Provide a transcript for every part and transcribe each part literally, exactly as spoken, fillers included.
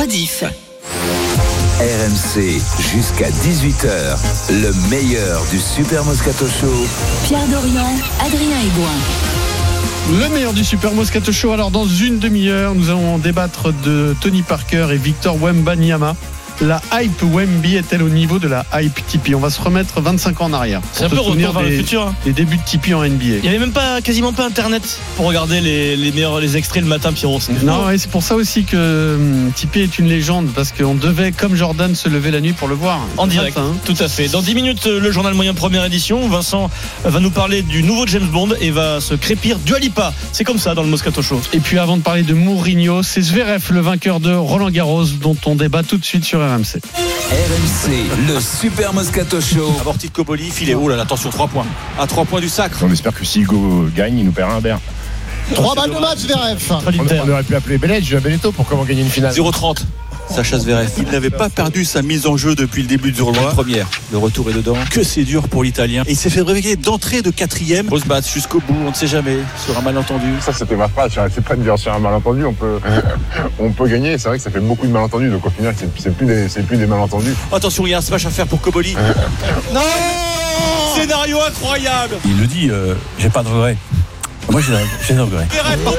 diff. R M C jusqu'à dix-huit heures, le meilleur du Super Moscato Show. Pierre Dorian, Adrien Aigouin. Le meilleur du Super Moscato Show. Alors dans une demi-heure, nous allons débattre de Tony Parker et Victor Wembanyama. La hype Wemby est-elle au niveau de la hype Tipeee? On va se remettre vingt-cinq ans en arrière. C'est un peu retour vers le futur. Hein. Les débuts de Tipeee en N B A. Il n'y avait même pas, quasiment pas internet pour regarder les, les meilleurs les extraits le matin, Pierrot. Non, et c'est pour ça aussi que hum, Tipeee est une légende, parce qu'on devait, comme Jordan, se lever la nuit pour le voir. En direct, hein. Tout à fait. Dans dix minutes, le journal moyen première édition. Vincent va nous parler du nouveau James Bond et va se crépir Dua Lipa. C'est comme ça dans le Moscato Show. Et puis avant de parler de Mourinho, c'est Zverev, le vainqueur de Roland Garros, dont on débat tout de suite sur R M C. R M C, le Super Moscato Show. Aborti de Koboli, filet. Oh là là, attention, trois points. À trois points du sacre. On espère que si Hugo gagne, il nous paiera un verre. Trois balles de match, Zverev. On, on aurait pu appeler Belledge, Belletto pour comment gagner une finale. zéro trente. Sacha Zverev. Il n'avait pas perdu sa mise en jeu depuis le début du tournoi. Première, le retour est dedans. Que c'est dur pour l'Italien. Et il s'est fait réveiller d'entrée de quatrième. On se bat jusqu'au bout, on ne sait jamais, sur un malentendu. Ça, c'était ma phrase. C'est pas de dire sur un malentendu, on peut, on peut gagner. C'est vrai que ça fait beaucoup de malentendus. Donc au final, c'est, c'est, plus, des, c'est plus des malentendus. Attention, il y a un smash à faire pour Koboli. Non, scénario incroyable. Il le dit, euh, j'ai pas de regrets. Moi, j'ai, j'ai des regrets.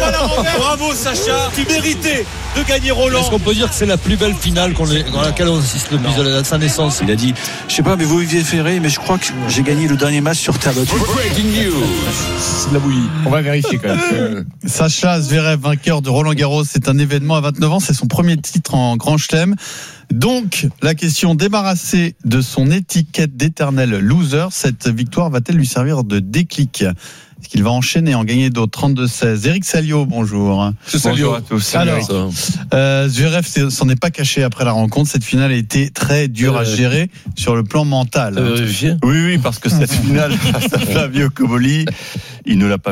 Bravo Sacha, tu méritais de gagner Roland. Est-ce qu'on peut dire que c'est la plus belle finale qu'on est, dans laquelle on assiste depuis de sa naissance? Il a dit, je sais pas, mais vous Olivier Ferré, mais je crois que j'ai gagné le dernier match sur terre battue. Breaking news. C'est de la bouillie. On va vérifier quand même. Sacha Zverev, vainqueur de Roland Garros, c'est un événement à vingt-neuf ans, c'est son premier titre en Grand Chelem. Donc, la question, débarrassée de son étiquette d'éternel loser, cette victoire va-t-elle lui servir de déclic? Est-ce qu'il va enchaîner, en gagner d'autres? Trente-deux seize. Eric Salio, bonjour. Bonjour à tous. Alors, euh, Zverev s'en est pas caché après la rencontre. Cette finale a été très dure à gérer sur le plan mental. Euh, oui, oui, parce que cette finale face à Flavio Koboli, il ne l'a pas